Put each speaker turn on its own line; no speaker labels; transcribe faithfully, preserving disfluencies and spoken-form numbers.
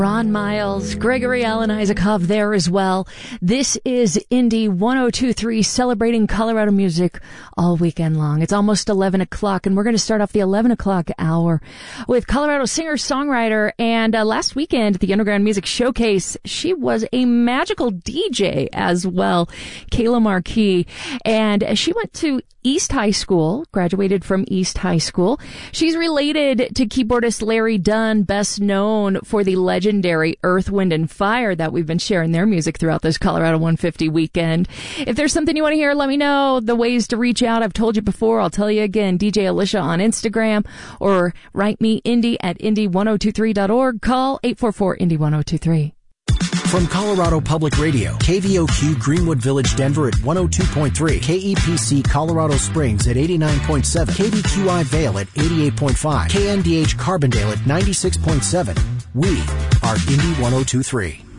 Ron Miles, Gregory Alan Isakov there as well. This is Indie one oh two point three celebrating Colorado music all weekend long. It's almost eleven o'clock, and we're going to start off the eleven o'clock hour with Colorado singer-songwriter. And uh, last weekend at the Underground Music Showcase, she was a magical D J as well, Kayla Marquis. And she went to East High School, graduated from East High School. She's related to keyboardist Larry Dunn, best known for the legendary Earth, Wind, and Fire that we've been sharing their music throughout this Colorado one fifty weekend. If there's something you want to hear, let me know. The ways to reach out, I've told you before. I'll tell you again. D J Alicia on Instagram, or write me indie at indie ten twenty-three dot org. Call eight four four indie ten twenty-three.
From Colorado Public Radio, K V O Q Greenwood Village, Denver at one oh two point three, K E P C Colorado Springs at eighty-nine point seven, K B Q I Vail at eighty-eight point five, K N D H Carbondale at ninety-six point seven. We are Indie ten twenty-three.